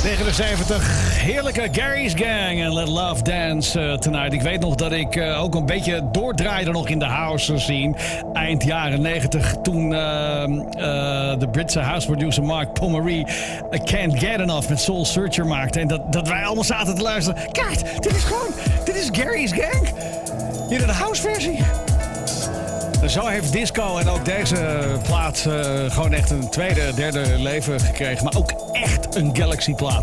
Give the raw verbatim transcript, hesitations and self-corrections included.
negenenzeventig, heerlijke Gary's Gang en Let Love Dance uh, Tonight. Ik weet nog dat ik uh, ook een beetje doordraaide nog in de house scene. Eind jaren negentig, toen uh, uh, de Britse house producer Mark Pommery uh, Can't Get Enough met Soul Searcher maakte. En dat, dat wij allemaal zaten te luisteren. Kijk, dit is gewoon, dit is Gary's Gang. Hier in de house versie. Zo heeft disco en ook deze plaat uh, gewoon echt een tweede, derde leven gekregen. Maar ook echt een Galaxy plaat.